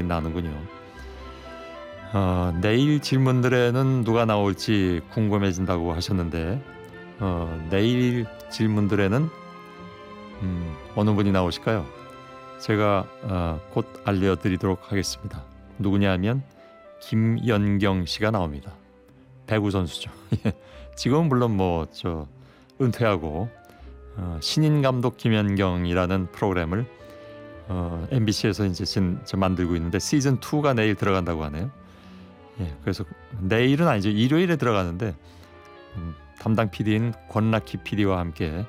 나는군요. 내일 질문들에는 누가 나올지 궁금해진다고 하셨는데 내일 질문들에는 어느 분이 나오실까요? 제가 곧 알려드리도록 하겠습니다. 누구냐면 김연경 씨가 나옵니다. 배구 선수죠. 지금은 물론 은퇴하고 신인 감독 김연경이라는 프로그램을 MBC에서 이제 만들고 있는데 시즌 2가 내일 들어간다고 하네요. 그래서 내일은 아니죠. 일요일에 들어가는데 담당 PD인 권락희 PD와 함께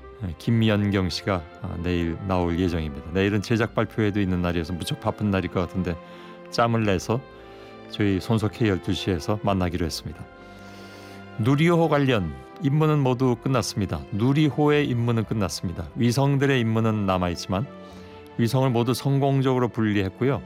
김연경 씨가 내일 나올 예정입니다. 내일은 제작 발표회도 있는 날이어서 무척 바쁜 날일 것 같은데 짬을 내서 저희 손석희 12시에서 만나기로 했습니다. 누리호 관련 임무는 모두 끝났습니다. 누리호의 임무는 끝났습니다. 위성들의 임무는 남아있지만 위성을 모두 성공적으로 분리했고요.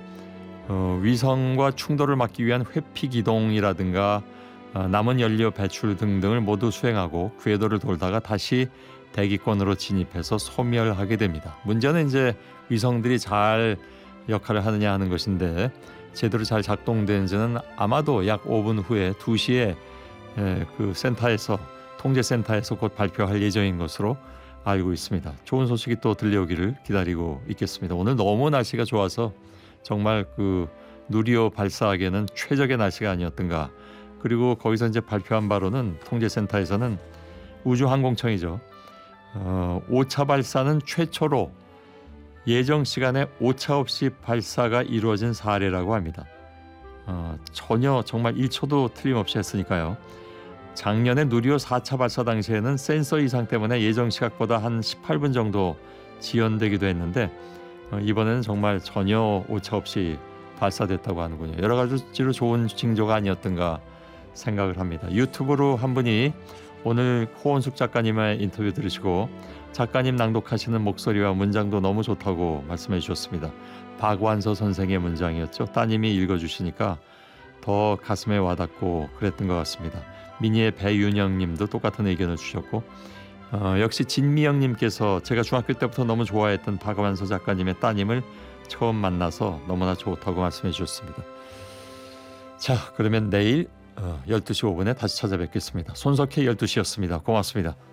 위성과 충돌을 막기 위한 회피 기동이라든가 남은 연료 배출 등등을 모두 수행하고 궤도를 돌다가 다시 대기권으로 진입해서 소멸하게 됩니다. 문제는 이제 위성들이 잘 역할을 하느냐 하는 것인데 제대로 잘 작동된지는 아마도 약 5분 후에 2시에 그 통제센터에서 곧 발표할 예정인 것으로 알고 있습니다. 좋은 소식이 또 들려오기를 기다리고 있겠습니다. 오늘 너무 날씨가 좋아서 정말 그 누리호 발사하기에는 최적의 날씨가 아니었던가. 그리고 거기서 이제 발표한 바로는 통제센터에서는 우주항공청이죠. 5차 발사는 최초로 예정 시간에 오차 없이 발사가 이루어진 사례라고 합니다. 전혀 정말 1초도 틀림없이 했으니까요. 작년에 누리호 4차 발사 당시에는 센서 이상 때문에 예정 시각보다 한 18분 정도 지연되기도 했는데 이번에는 정말 전혀 오차 없이 발사됐다고 하는군요. 여러 가지로 좋은 징조가 아니었던가 생각을 합니다. 유튜브로 한 분이 오늘 호원숙 작가님의 인터뷰 들으시고 작가님 낭독하시는 목소리와 문장도 너무 좋다고 말씀해 주셨습니다. 박완서 선생의 문장이었죠. 따님이 읽어주시니까 더 가슴에 와닿고 그랬던 것 같습니다. 미니의 배윤영 님도 똑같은 의견을 주셨고 역시 진미영 님께서 제가 중학교 때부터 너무 좋아했던 박완서 작가님의 따님을 처음 만나서 너무나 좋다고 말씀해 주셨습니다. 자, 그러면 내일 12시 5분에 다시 찾아뵙겠습니다. 손석희 12시였습니다. 고맙습니다.